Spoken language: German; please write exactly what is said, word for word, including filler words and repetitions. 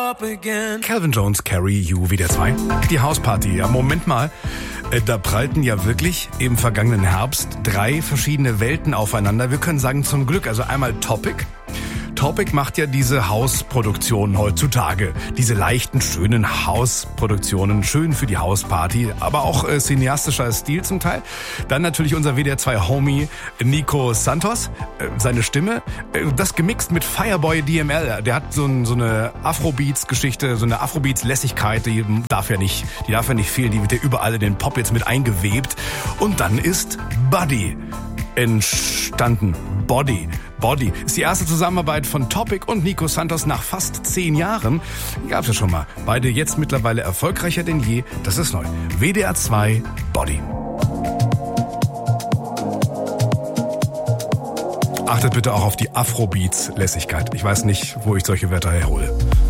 up again. Calvin Jones, Carry You, W D R zwei. Die Hausparty. Ja, Moment mal. Äh, Da prallten ja wirklich im vergangenen Herbst drei verschiedene Welten aufeinander. Wir können sagen zum Glück, also einmal Topic. Topic macht ja diese Hausproduktionen heutzutage. Diese leichten, schönen Hausproduktionen. Schön für die Hausparty, aber auch äh, cineastischer Stil zum Teil. Dann natürlich unser W D R zwei Homie Nico Santos. Äh, seine Stimme, äh, das gemixt mit Fireboy D M L. Der hat so, ein, so eine Afrobeats-Geschichte, so eine Afrobeats-Lässigkeit, die darf ja nicht, die darf ja nicht fehlen. Die wird ja überall in den Pop jetzt mit eingewebt. Und dann ist Buddy entstanden. Body. Body ist die erste Zusammenarbeit von Topic und Nico Santos nach fast zehn Jahren. Gab's ja schon mal. Beide jetzt mittlerweile erfolgreicher denn je. Das ist neu. W D R zwei Body. Achtet bitte auch auf die Afrobeats-Lässigkeit. Ich weiß nicht, wo ich solche Wörter herhole.